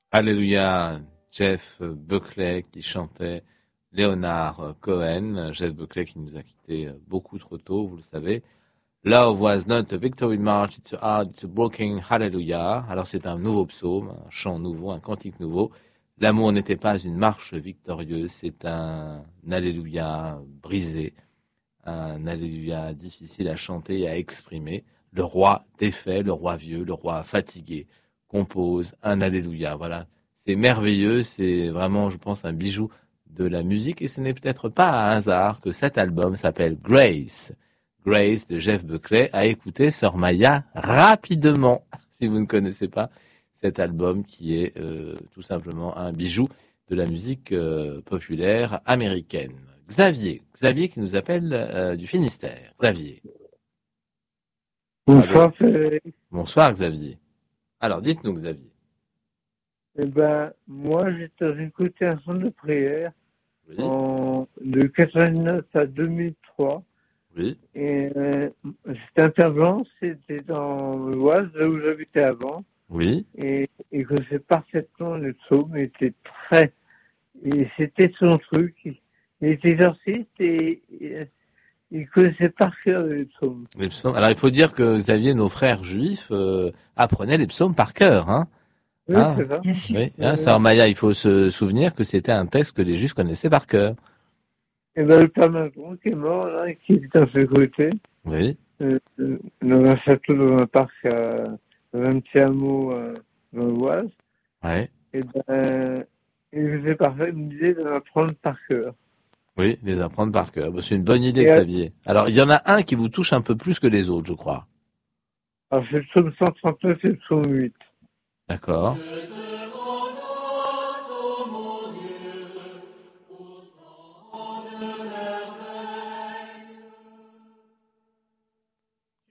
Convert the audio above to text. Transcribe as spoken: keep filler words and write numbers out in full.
Alléluia, Jeff Buckley qui chantait Leonard Cohen. Jeff Buckley qui nous a quittés beaucoup trop tôt, vous le savez. Love was not a victory march, it's a heart, it's a broken hallelujah. Alors c'est un nouveau psaume, un chant nouveau, un cantique nouveau. L'amour n'était pas une marche victorieuse, c'est un alléluia brisé, un alléluia difficile à chanter et à exprimer. Le roi défait, le roi vieux, le roi fatigué compose un alléluia. Voilà, c'est merveilleux, c'est vraiment, je pense, un bijou de la musique et ce n'est peut-être pas un hasard que cet album s'appelle Grace. Grace de Jeff Buckley, à écouter Sœur Maya rapidement, si vous ne connaissez pas cet album qui est euh, tout simplement un bijou de la musique euh, populaire américaine. Xavier, Xavier qui nous appelle euh, du Finistère. Xavier. Bonsoir Frédéric. Bonsoir Xavier. Alors dites-nous Xavier. Eh ben, moi j'étais dans une cotisation de prière Oui. en, de quatre-vingt-neuf à deux mille trois. Oui. Et euh, cet intervenant, c'était dans l'Oise, là où j'habitais avant. Oui. Et il connaissait parfaitement le psaume, il était très... Et c'était son truc. Il était exorciste et, et il connaissait par cœur les psaumes. Les psaumes. Alors il faut dire que Xavier, nos frères juifs, euh, apprenaient les psaumes par cœur. Hein. Oui, Hein c'est ça. Bien sûr. Oui. Hein, Euh, Sœur Maya, il faut se souvenir que c'était un texte que les juifs connaissaient par cœur. Et ben, le père Macron qui est mort, là, qui était à ses côtés, Oui. euh, dans un château, dans un parc, à, dans un petit hameau euh, dans l'Oise, Ouais. et ben, il faisait parfait, il me disait de m'apprendre par cœur. Oui, les apprendre par cœur. Bah, c'est une bonne idée, Et Xavier. Alors, il y en a un qui vous touche un peu plus que les autres, je crois. alors, c'est le psaume cent trente-neuf et le psaume huit. D'accord.